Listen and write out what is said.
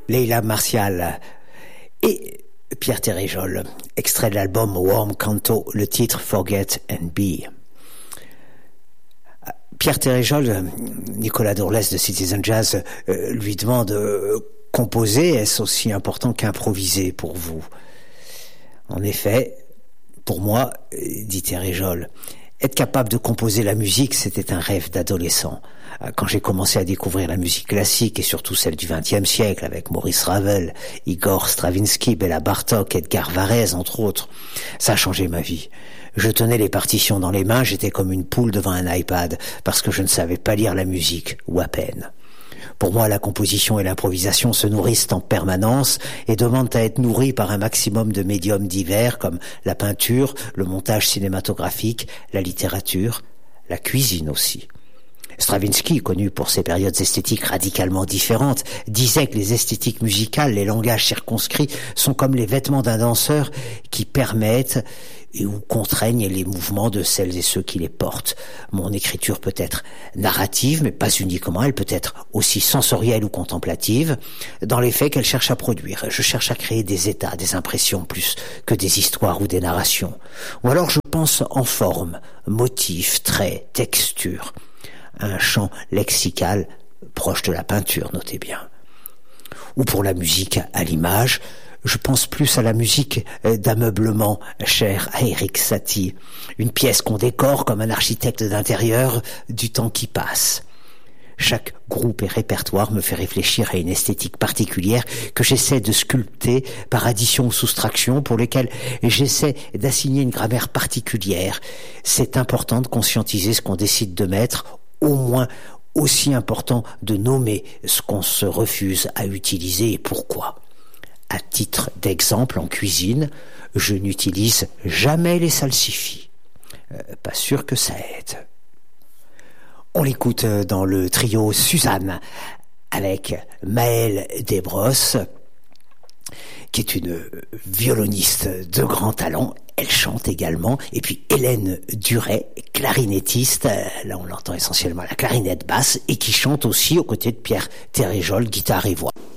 Leila Martial et Pierre Téréjol, extrait de l'album Warm Canto, le titre Forget and Be. Pierre Téréjol, Nicolas Dorlès de Citizen Jazz lui demande composer, est-ce aussi important qu'improviser pour vous? En effet, pour moi, dit Téréjol, être capable de composer la musique, c'était un rêve d'adolescent. Quand j'ai commencé à découvrir la musique classique et surtout celle du XXe siècle avec Maurice Ravel, Igor Stravinsky, Béla Bartók, Edgar Varèse, entre autres, ça a changé ma vie. Je tenais les partitions dans les mains, j'étais comme une poule devant un iPad parce que je ne savais pas lire la musique, ou à peine. Pour moi, la composition et l'improvisation se nourrissent en permanence et demandent à être nourries par un maximum de médiums divers comme la peinture, le montage cinématographique, la littérature, la cuisine aussi. Stravinsky, connu pour ses périodes esthétiques radicalement différentes, disait que les esthétiques musicales, les langages circonscrits, sont comme les vêtements d'un danseur qui permettent ou contraignent les mouvements de celles et ceux qui les portent. Mon écriture peut être narrative, mais pas uniquement, elle peut être aussi sensorielle ou contemplative, dans les faits qu'elle cherche à produire. Je cherche à créer des états, des impressions plus que des histoires ou des narrations. Ou alors je pense en forme, motifs, traits, textures. Un champ lexical proche de la peinture, notez bien. Ou pour la musique à l'image, je pense plus à la musique d'ameublement chère à Erik Satie, une pièce qu'on décore comme un architecte d'intérieur du temps qui passe. Chaque groupe et répertoire me fait réfléchir à une esthétique particulière que j'essaie de sculpter par addition ou soustraction, pour lesquelles j'essaie d'assigner une grammaire particulière. C'est important de conscientiser ce qu'on décide de mettre, au moins aussi important de nommer ce qu'on se refuse à utiliser et pourquoi. À titre d'exemple, en cuisine, je n'utilise jamais les salsifis. Pas sûr que ça aide. On l'écoute dans le trio Suzanne avec Maëlle Desbrosses, qui est une violoniste de grand talent. Elle chante également. Et puis Hélène Duret, clarinettiste, là on l'entend essentiellement à la clarinette basse, et qui chante aussi aux côtés de Pierre Téréjol, guitare et voix.